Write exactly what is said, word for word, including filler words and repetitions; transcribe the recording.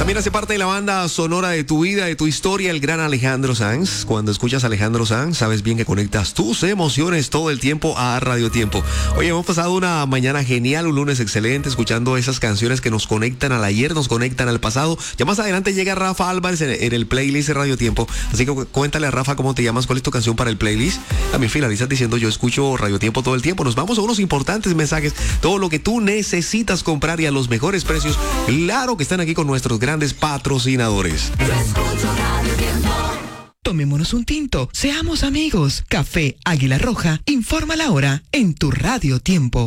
También hace parte de la banda sonora de tu vida, de tu historia, el gran Alejandro Sanz. Cuando escuchas a Alejandro Sanz, sabes bien que conectas tus emociones todo el tiempo a Radio Tiempo. Oye, hemos pasado una mañana genial, un lunes excelente, escuchando esas canciones que nos conectan al ayer, nos conectan al pasado. Ya más adelante llega Rafa Álvarez en, en el playlist de Radio Tiempo. Así que cuéntale a Rafa cómo te llamas, cuál es tu canción para el playlist. También finalizas diciendo: yo escucho Radio Tiempo todo el tiempo. Nos vamos a unos importantes mensajes. Todo lo que tú necesitas comprar y a los mejores precios. Claro que están aquí con nuestros grandes patrocinadores. Tomémonos un tinto, seamos amigos. Café Águila Roja, informa la hora en tu Radio Tiempo.